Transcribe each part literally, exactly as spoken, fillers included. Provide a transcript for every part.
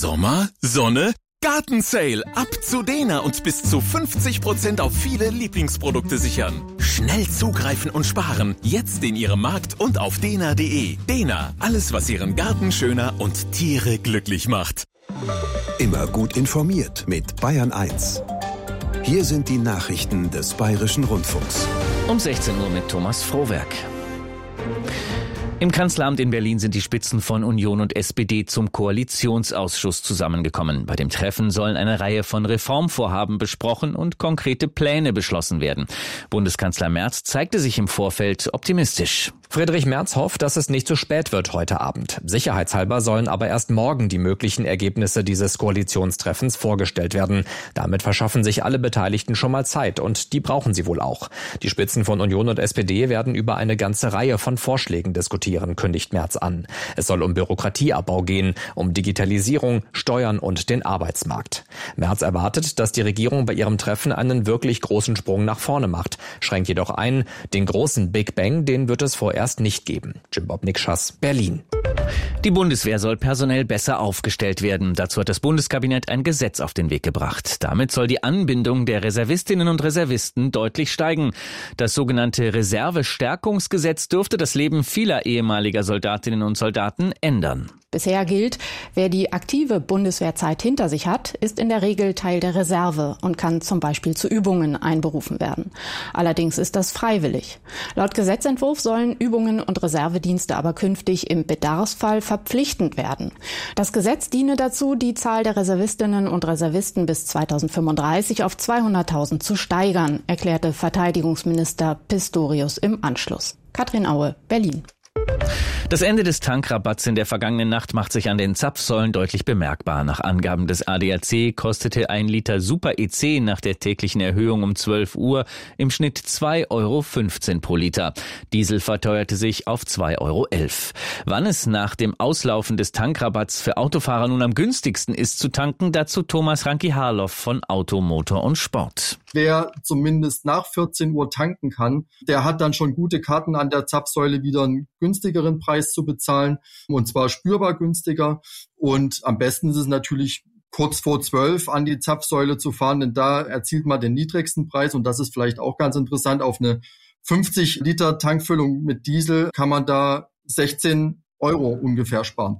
Sommer, Sonne, Gartensale. Ab zu Dena und bis zu fünfzig Prozent auf viele Lieblingsprodukte sichern. Schnell zugreifen und sparen. Jetzt in Ihrem Markt und auf dena punkt de. Dena, alles was Ihren Garten schöner und Tiere glücklich macht. Immer gut informiert mit Bayern eins. Hier sind die Nachrichten des Bayerischen Rundfunks. Um sechzehn Uhr mit Thomas Frohwerk. Im Kanzleramt in Berlin sind die Spitzen von Union und S P D zum Koalitionsausschuss zusammengekommen. Bei dem Treffen sollen eine Reihe von Reformvorhaben besprochen und konkrete Pläne beschlossen werden. Bundeskanzler Merz zeigte sich im Vorfeld optimistisch. Friedrich Merz hofft, dass es nicht zu spät wird heute Abend. Sicherheitshalber sollen aber erst morgen die möglichen Ergebnisse dieses Koalitionstreffens vorgestellt werden. Damit verschaffen sich alle Beteiligten schon mal Zeit und die brauchen sie wohl auch. Die Spitzen von Union und S P D werden über eine ganze Reihe von Vorschlägen diskutieren, kündigt Merz an. Es soll um Bürokratieabbau gehen, um Digitalisierung, Steuern und den Arbeitsmarkt. Merz erwartet, dass die Regierung bei ihrem Treffen einen wirklich großen Sprung nach vorne macht, schränkt jedoch ein, den großen Big Bang, den wird es vorerst erst nicht geben. Jim Bob Nikschas, Berlin. Die Bundeswehr soll personell besser aufgestellt werden. Dazu hat das Bundeskabinett ein Gesetz auf den Weg gebracht. Damit soll die Anbindung der Reservistinnen und Reservisten deutlich steigen. Das sogenannte Reservestärkungsgesetz dürfte das Leben vieler ehemaliger Soldatinnen und Soldaten ändern. Bisher gilt, wer die aktive Bundeswehrzeit hinter sich hat, ist in der Regel Teil der Reserve und kann zum Beispiel zu Übungen einberufen werden. Allerdings ist das freiwillig. Laut Gesetzentwurf sollen Übungen und Reservedienste aber künftig im Bedarfsfall verpflichtend werden. Das Gesetz diene dazu, die Zahl der Reservistinnen und Reservisten bis zweitausendfünfunddreißig auf zweihunderttausend zu steigern, erklärte Verteidigungsminister Pistorius im Anschluss. Katrin Aue, Berlin. Das Ende des Tankrabatts in der vergangenen Nacht macht sich an den Zapfsäulen deutlich bemerkbar. Nach Angaben des A D A C kostete ein Liter Super E C nach der täglichen Erhöhung um zwölf Uhr im Schnitt zwei Euro fünfzehn pro Liter. Diesel verteuerte sich auf zwei Euro elf. Wann es nach dem Auslaufen des Tankrabatts für Autofahrer nun am günstigsten ist zu tanken, dazu Thomas Ranki-Harloff von Auto, Motor und Sport. Wer zumindest nach vierzehn Uhr tanken kann, der hat dann schon gute Karten an der Zapfsäule, wieder einen günstigeren Preis zu bezahlen, und zwar spürbar günstiger. Und am besten ist es natürlich, kurz vor zwölf an die Zapfsäule zu fahren, denn da erzielt man den niedrigsten Preis. Und das ist vielleicht auch ganz interessant, auf eine fünfzig Liter Tankfüllung mit Diesel kann man da sechzehn Euro ungefähr sparen.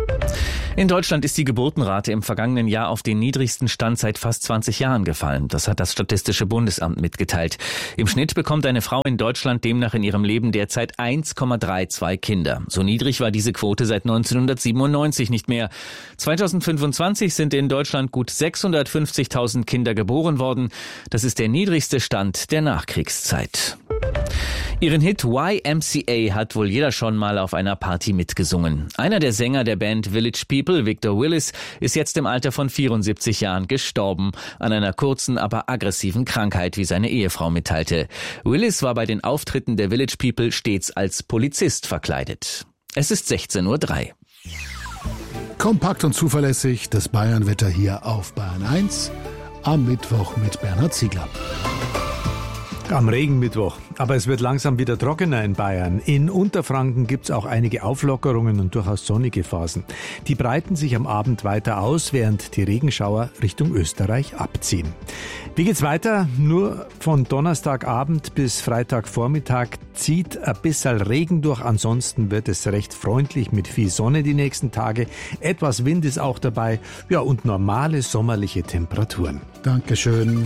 In Deutschland ist die Geburtenrate im vergangenen Jahr auf den niedrigsten Stand seit fast zwanzig Jahren gefallen. Das hat das Statistische Bundesamt mitgeteilt. Im Schnitt bekommt eine Frau in Deutschland demnach in ihrem Leben derzeit eins Komma zweiunddreißig Kinder. So niedrig war diese Quote seit neunzehnhundertsiebenundneunzig nicht mehr. zweitausendfünfundzwanzig sind in Deutschland gut sechshundertfünfzigtausend Kinder geboren worden. Das ist der niedrigste Stand der Nachkriegszeit. Ihren Hit Y M C A hat wohl jeder schon mal auf einer Party mitgesungen. Einer der Sänger der Band Village People, Victor Willis, ist jetzt im Alter von vierundsiebzig Jahren gestorben. An einer kurzen, aber aggressiven Krankheit, wie seine Ehefrau mitteilte. Willis war bei den Auftritten der Village People stets als Polizist verkleidet. Es ist sechzehn Uhr drei. Kompakt und zuverlässig das Bayernwetter hier auf Bayern eins am Mittwoch mit Bernhard Ziegler. Am Regenmittwoch. Aber es wird langsam wieder trockener in Bayern. In Unterfranken gibt es auch einige Auflockerungen und durchaus sonnige Phasen. Die breiten sich am Abend weiter aus, während die Regenschauer Richtung Österreich abziehen. Wie geht's weiter? Nur von Donnerstagabend bis Freitagvormittag zieht ein bisschen Regen durch. Ansonsten wird es recht freundlich mit viel Sonne die nächsten Tage. Etwas Wind ist auch dabei. Ja, und normale sommerliche Temperaturen. Dankeschön.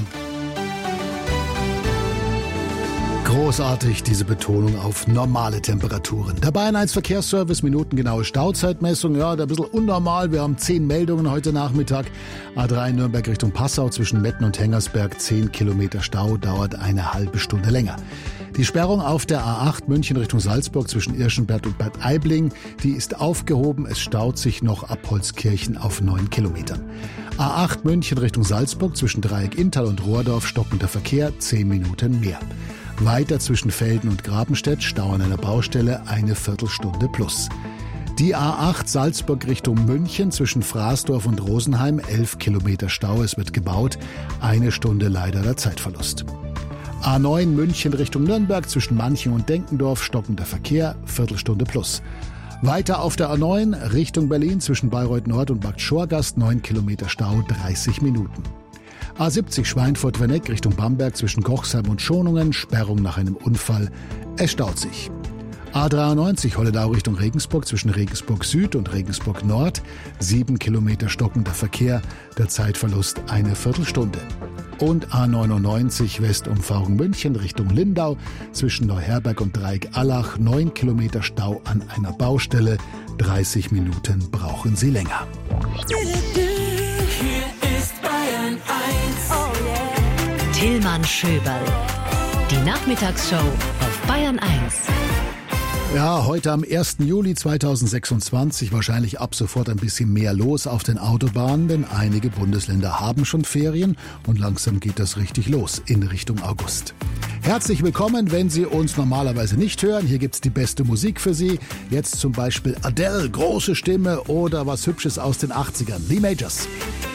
Großartig, diese Betonung auf normale Temperaturen. Der Bayern eins Verkehrsservice, minutengenaue Stauzeitmessung. Ja, ein bisschen unnormal. Wir haben zehn Meldungen heute Nachmittag. A drei Nürnberg Richtung Passau zwischen Metten und Hengersberg. zehn Kilometer Stau, dauert eine halbe Stunde länger. Die Sperrung auf der A acht München Richtung Salzburg zwischen Irschenberg und Bad Aibling, die ist aufgehoben. Es staut sich noch ab Holzkirchen auf neun Kilometern. A acht München Richtung Salzburg zwischen Dreieck Inntal und Rohrdorf stockender Verkehr, zehn Minuten mehr. Weiter zwischen Velden und Grabenstedt, Stau an einer Baustelle, eine Viertelstunde plus. Die A acht Salzburg Richtung München zwischen Fraßdorf und Rosenheim, elf Kilometer Stau, es wird gebaut, eine Stunde leider der Zeitverlust. A neun München Richtung Nürnberg zwischen Manching und Denkendorf, stockender Verkehr, Viertelstunde plus. Weiter auf der A neun Richtung Berlin zwischen Bayreuth Nord und Bad Schorgast neun Kilometer Stau, dreißig Minuten. A siebzig Schweinfurt-Werneck Richtung Bamberg zwischen Kochsheim und Schonungen, Sperrung nach einem Unfall. Es staut sich. A dreiundneunzig Holledau Richtung Regensburg zwischen Regensburg Süd und Regensburg Nord. Sieben Kilometer stockender Verkehr, der Zeitverlust eine Viertelstunde. Und A neunundneunzig Westumfahrung München Richtung Lindau zwischen Neuherberg und Dreieck-Allach. Neun Kilometer Stau an einer Baustelle. dreißig Minuten brauchen Sie länger. Tillmann Schöberl. Die Nachmittagsshow auf Bayern eins. Ja, heute am ersten Juli zweitausendsechsundzwanzig wahrscheinlich ab sofort ein bisschen mehr los auf den Autobahnen, denn einige Bundesländer haben schon Ferien und langsam geht das richtig los in Richtung August. Herzlich willkommen, wenn Sie uns normalerweise nicht hören. Hier gibt's die beste Musik für Sie. Jetzt zum Beispiel Adele, große Stimme oder was Hübsches aus den achtzigern. Lee Majors.